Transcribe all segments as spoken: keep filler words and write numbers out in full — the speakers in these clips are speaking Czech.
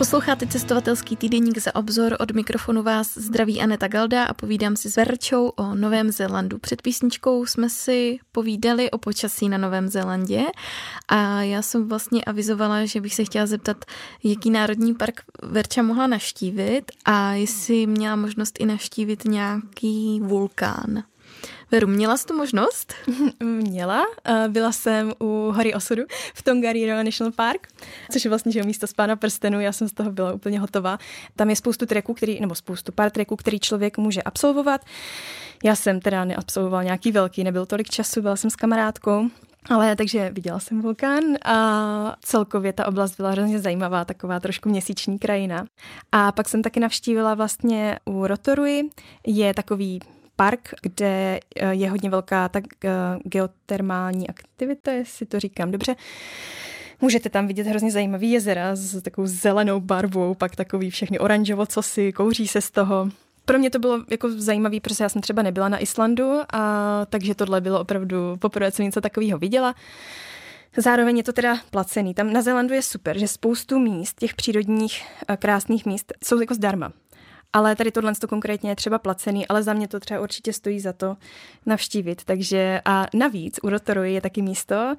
Posloucháte cestovatelský týdeník Za obzor, od mikrofonu vás zdraví Aneta Galda a povídám si s Verčou o Novém Zélandu. Před písničkou jsme si povídali o počasí na Novém Zélandě a já jsem vlastně avizovala, že bych se chtěla zeptat, jaký národní park Verča mohla navštívit a jestli měla možnost i navštívit nějaký vulkán. Veru, měla jsi tu možnost? Měla. Byla jsem u Hory osudu v Tongariro National Park, což je vlastně že místo z Pána prstenů. Já jsem z toho byla úplně hotová. Tam je spoustu treků, který, nebo spoustu pár treků, který člověk může absolvovat. Já jsem teda neabsolvovala nějaký velký, nebyl tolik času, byla jsem s kamarádkou. Ale takže viděla jsem vulkán a celkově ta oblast byla hrozně zajímavá, taková trošku měsíční krajina. A pak jsem taky navštívila vlastně u Rotorui, je takový park, kde je hodně velká tak geotermální aktivita, jestli to říkám dobře. Můžete tam vidět hrozně zajímavý jezera s takovou zelenou barvou, pak takový všechny oranžovo cosi, kouří se z toho. Pro mě to bylo jako zajímavé, protože já jsem třeba nebyla na Islandu, a takže tohle bylo opravdu poprvé, co něco takového viděla. Zároveň je to teda placený. Tam na Zélandu je super, že spoustu míst, těch přírodních krásných míst, jsou jako zdarma. Ale tady tohle to konkrétně je třeba placený, ale za mě to třeba určitě stojí za to navštívit. Takže a navíc u Rotorui je taky místo,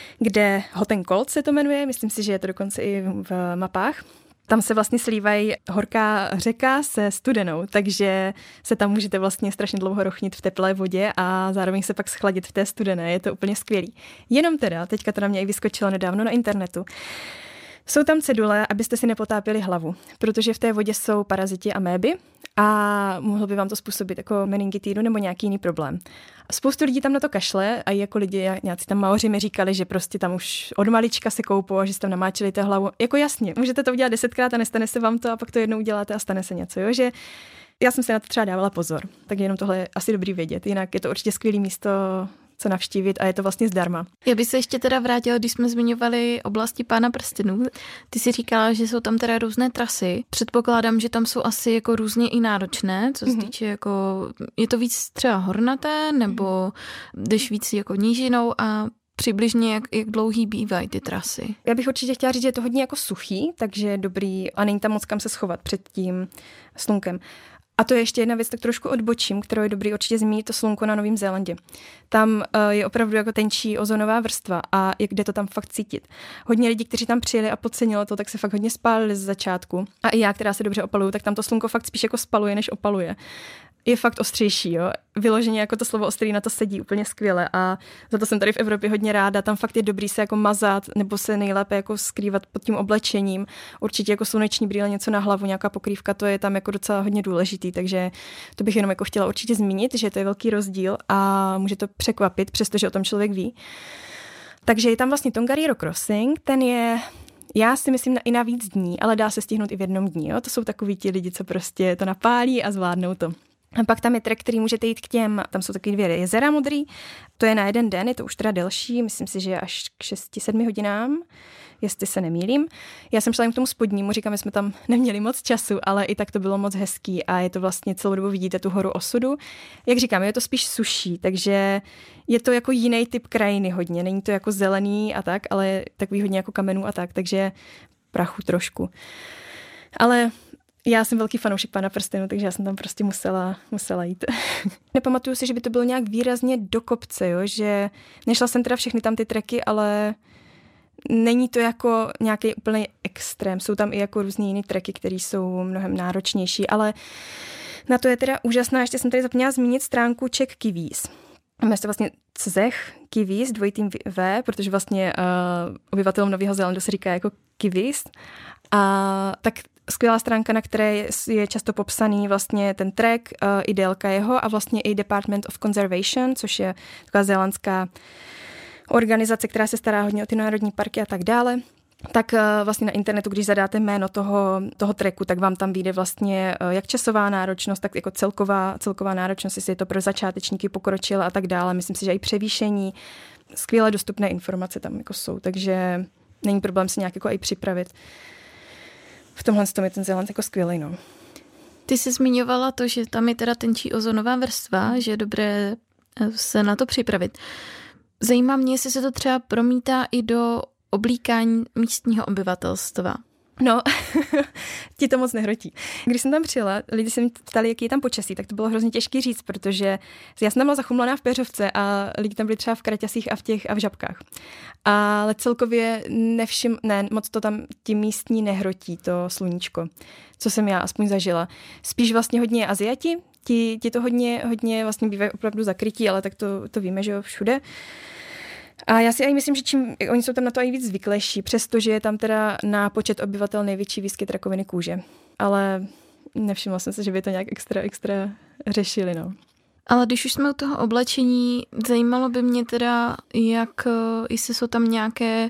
kde Hot and Cold se to jmenuje, myslím si, že je to dokonce i v mapách. Tam se vlastně slívají horká řeka se studenou, takže se tam můžete vlastně strašně dlouho rochnit v teplé vodě a zároveň se pak schladit v té studené. Je to úplně skvělý. Jenom teda, teďka to na mě i vyskočilo nedávno na internetu, jsou tam cedule, abyste si nepotápěli hlavu, protože v té vodě jsou paraziti a méby a mohlo by vám to způsobit jako meningitídu nebo nějaký jiný problém. Spoustu lidí tam na to kašle a i jako lidi, nějací tam Maoři mi říkali, že prostě tam už od malička se koupou a že si tam namáčili té hlavu. Jako jasně, můžete to udělat desetkrát a nestane se vám to a pak to jednou uděláte a stane se něco, jo? Že já jsem si na to třeba dávala pozor, tak jenom tohle je asi dobrý vědět, jinak je to určitě skvělé místo, co navštívit a je to vlastně zdarma. Já bych se ještě teda vrátila, když jsme zmiňovali oblasti Pána prstenů. Ty si říkala, že jsou tam teda různé trasy. Předpokládám, že tam jsou asi jako různě i náročné, co se mm-hmm. týče jako, je to víc třeba hornaté, nebo mm-hmm. jdeš víc jako nížinou a přibližně jak, jak dlouhý bývají ty trasy? Já bych určitě chtěla říct, že je to hodně jako suchý, takže je dobrý a není tam moc kam se schovat před tím slunkem. A to je ještě jedna věc, tak trošku odbočím, kterou je dobrý určitě zmínit, to slunko na Novém Zélandě. Tam uh, je opravdu jako tenčí ozonová vrstva a jak jde to tam fakt cítit. Hodně lidí, kteří tam přijeli a podcenilo to, tak se fakt hodně spálili z začátku. A i já, která se dobře opaluju, tak tam to slunko fakt spíš jako spaluje, než opaluje. Je fakt ostřejší, jo. Vyloženě jako to slovo ostrý na to sedí úplně skvěle a za to jsem tady v Evropě hodně ráda. Tam fakt je dobrý se jako mazat nebo se nejlépe jako skrývat pod tím oblečením. Určitě jako sluneční brýle, něco na hlavu, nějaká pokrývka, to je tam jako docela hodně důležitý, takže to bych jenom jako chtěla určitě zmínit, že to je velký rozdíl a může to překvapit, přestože o tom člověk ví. Takže je tam vlastně Tongariro Crossing, ten je já si myslím na, i na víc dní, ale dá se stihnout i v jednom dní, jo. To jsou takový ti lidi, co prostě to napálí a zvládnou to. A pak tam je trek, který můžete jít k těm, tam jsou taky dvě jezera modrý, to je na jeden den, je to už teda delší, myslím si, že je až k šesti sedmi hodinám, jestli se nemýlím. Já jsem šla jen k tomu spodnímu, říkám, že jsme tam neměli moc času, ale i tak to bylo moc hezký a je to vlastně celou dobu vidíte tu horu osudu. Jak říkám, je to spíš suší, takže je to jako jiný typ krajiny hodně, není to jako zelený a tak, ale takový hodně jako kamenů a tak, takže prachu trošku. Ale já jsem velký fanoušek Pána prstenů, takže já jsem tam prostě musela, musela jít. Nepamatuju si, že by to bylo nějak výrazně do kopce, jo? Že nešla jsem teda všechny tam ty treky, ale není to jako nějaký úplný extrém. Jsou tam i jako různý jiný treky, které jsou mnohem náročnější, ale na to je teda úžasná. Ještě jsem tady zapomněla zmínit stránku Czech Kiwis. Máme se vlastně Czech Kiwis, dvojitým V, protože vlastně uh, obyvatelům Nového Zélandu se říká jako Kiwis. A tak skvělá stránka, na které je často popsaný vlastně ten trek, uh, i délka jeho a vlastně i Department of Conservation, což je taková zélandská organizace, která se stará hodně o ty národní parky a tak dále. Tak uh, vlastně na internetu, když zadáte jméno toho, toho treku, tak vám tam vyjde vlastně uh, jak časová náročnost, tak jako celková, celková náročnost, jestli je to pro začátečníky, pokročilé a tak dále. Myslím si, že i převýšení, skvěle dostupné informace tam jako jsou, takže není problém se nějak jako i připravit. V tomhle tom je ten Zéland jako skvělej, no. Ty jsi zmiňovala to, že tam je teda tenčí ozonová vrstva, že je dobré se na to připravit. Zajímá mě, jestli se to třeba promítá i do oblíkání místního obyvatelstva. No, ti to moc nehrotí. Když jsem tam přijela, lidi se mi ptali, jaký je tam počasí, tak to bylo hrozně těžké říct, protože já jsem tam byla zachumlaná v Peřovce a lidi tam byli třeba v kraťasích a v těch a v žabkách. Ale celkově nevšim, ne, moc to tam ti místní nehrotí, to sluníčko, co jsem já aspoň zažila. Spíš vlastně hodně Aziati, ti, ti to hodně, hodně vlastně bývají opravdu zakrytí, ale tak to, to víme, že jo, všude. A já si aj myslím, že čím, oni jsou tam na to i víc zvyklejší, přestože je tam teda na počet obyvatel největší výskyt rakoviny kůže. Ale nevšimla jsem se, že by to nějak extra, extra řešili, no. Ale když už jsme u toho oblečení, zajímalo by mě teda, jak, jestli jsou tam nějaké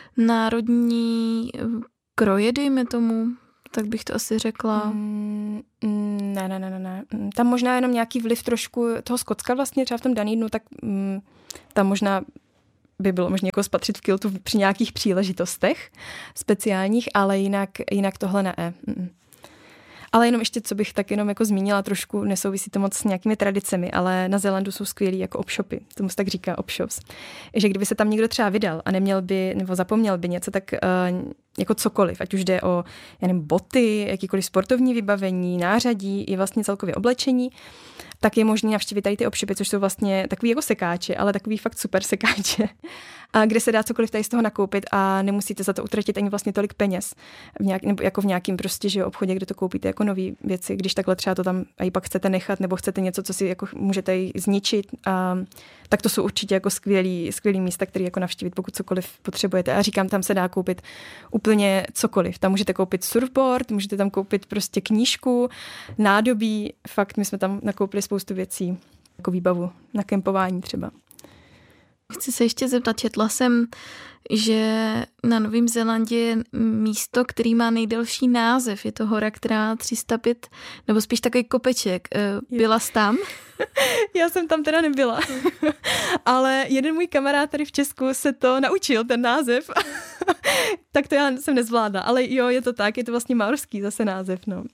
národní kroje, dejme tomu, tak bych to asi řekla. Mm, ne, ne, ne, ne. Tam možná jenom nějaký vliv trošku toho Skotska vlastně, třeba v tom daný dnu, tak mm, tam možná by bylo možná jako spatřit v kiltu při nějakých příležitostech speciálních, ale jinak, jinak tohle ne. Mm. Ale jenom ještě, co bych tak jenom jako zmínila trošku, nesouvisí to moc s nějakými tradicemi, ale na Zélandu jsou skvělí jako opshopy, tomu se tak říká opshops. Že kdyby se tam někdo třeba vydal a neměl by, nebo zapomněl by něco, tak uh, jako cokoliv, ať už jde o, já nevím, boty, jakýkoliv sportovní vybavení, nářadí i vlastně celkově oblečení, tak je možné navštívit tady ty opshopy, což jsou vlastně takový jako sekáče, ale takový fakt super sekáče. A kde se dá cokoliv tady z toho nakoupit a nemusíte za to utratit ani vlastně tolik peněz, v nějak, nebo jako v nějakým prostě, že jo, obchodě, kde to koupíte jako nový věci, když takhle třeba to tam i pak chcete nechat, nebo chcete něco, co si jako můžete zničit, a, tak to jsou určitě jako skvělý, skvělý místa, které jako navštívit, pokud cokoliv potřebujete. A říkám, tam se dá koupit úplně cokoliv. Tam můžete koupit surfboard, můžete tam koupit prostě knížku, nádobí, fakt my jsme tam nakoupili spoustu věcí, jako výbavu na kempování třeba. Chci se ještě zeptat, četla jsem, že na Novém Zélandě je místo, který má nejdelší název. Je to hora, která tři sta pět, nebo spíš takový kopeček. Byla jsi tam? Já jsem tam teda nebyla. Ale jeden můj kamarád tady v Česku se to naučil, ten název. Tak to já jsem nezvládla. Ale jo, je to tak, je to vlastně maorský zase název, no.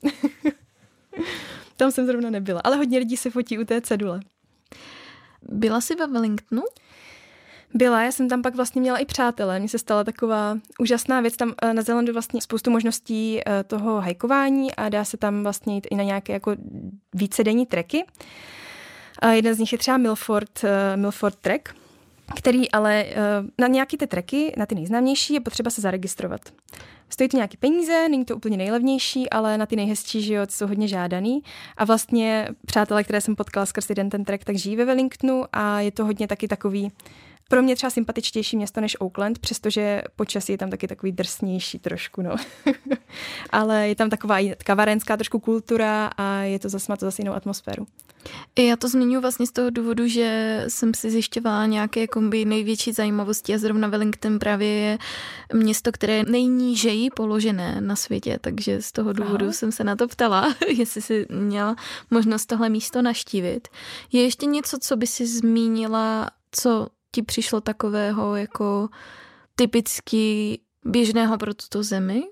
Tam jsem zrovna nebyla. Ale hodně lidí se fotí u té cedule. Byla jsi ve Wellingtonu? Byla, já jsem tam pak vlastně měla i přátelé. Mně se stala taková úžasná věc. Tam na Zélandu vlastně spoustu možností toho hajkování a dá se tam vlastně jít i na nějaké jako vícedenní treky. A jeden z nich je třeba Milford, Milford Trek, který ale na nějaké ty treky, na ty nejznámější, je potřeba se zaregistrovat. Stojí to nějaké peníze, není to úplně nejlevnější, ale na ty nejhezčí, že jo, jsou hodně žádaný. A vlastně přátelé, které jsem potkala skrz jeden ten trek, tak žijí ve Wellingtonu a je to hodně taky takový pro mě třeba sympatičtější město než Auckland, přestože počasí je tam taky takový drsnější trošku, no. Ale je tam taková i kavarenská trošku kultura a je to zase, má to zase jinou atmosféru. Já to zmiňuji vlastně z toho důvodu, že jsem si zjišťovala nějaké kombi největší zajímavosti a zrovna Wellington právě je město, které je nejnížeji položené na světě, takže z toho důvodu Aha. jsem se na to ptala, jestli jsi měla možnost tohle místo navštívit. Je ještě něco, co by si zmínila, co ti přišlo takového jako typicky běžného pro tuto zemi?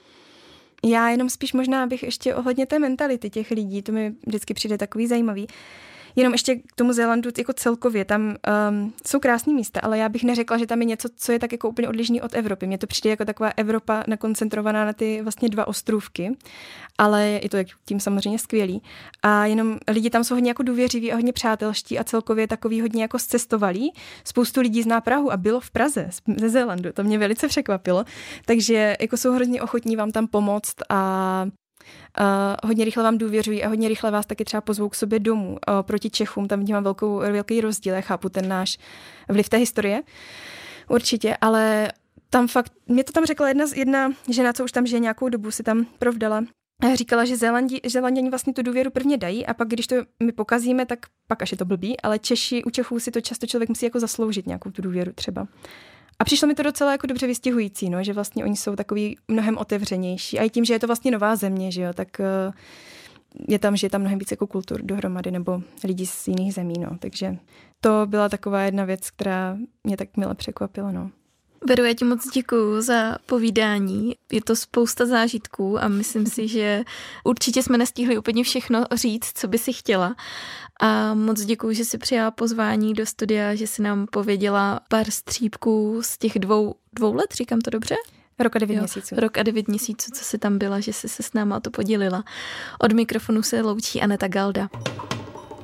Já jenom spíš možná bych ještě ohledně té mentality těch lidí, to mi vždycky přijde takový zajímavý. Jenom ještě k tomu Zélandu jako celkově, tam um, jsou krásný místa, ale já bych neřekla, že tam je něco, co je tak jako úplně odlišný od Evropy. Mně to přijde jako taková Evropa nakoncentrovaná na ty vlastně dva ostrůvky, ale je to tím samozřejmě skvělý. A jenom lidi tam jsou hodně jako důvěřiví a hodně přátelští a celkově takový hodně jako zcestovalí. Spoustu lidí zná Prahu a bylo v Praze ze Zélandu, to mě velice překvapilo. Takže jako jsou hrozně ochotní vám tam pomoct a Uh, hodně rychle vám důvěřují a hodně rychle vás taky třeba pozvou k sobě domů. Uh, proti Čechům tam vnímám velkou, velký rozdíl, já chápu ten náš vliv té historie, určitě, ale tam fakt, mě to tam řekla jedna, jedna žena, co už tam žije nějakou dobu, si tam provdala. A říkala, že Zélandi, Zélanděni vlastně tu důvěru prvně dají a pak, když to my pokazíme, tak pak až je to blbý, ale Češi, u Čechů si to často člověk musí jako zasloužit nějakou tu důvěru třeba. A přišlo mi to docela jako dobře vystihující, no, že vlastně oni jsou takový mnohem otevřenější. A i tím, že je to vlastně nová země, že jo, tak je tam, že je tam mnohem víc jako kultur dohromady nebo lidí z jiných zemí, no. Takže to byla taková jedna věc, která mě tak mile překvapila, no. Veru, já ti moc děkuju za povídání. Je to spousta zážitků a myslím si, že určitě jsme nestihli úplně všechno říct, co by si chtěla. A moc děkuju, že jsi přijala pozvání do studia, že jsi nám pověděla pár střípků z těch dvou, dvou let, říkám to dobře? Rok a devět jo, měsíců. Rok a devět měsíců, co jsi tam byla, že jsi se s náma o to podělila. Od mikrofonu se loučí Aneta Galda.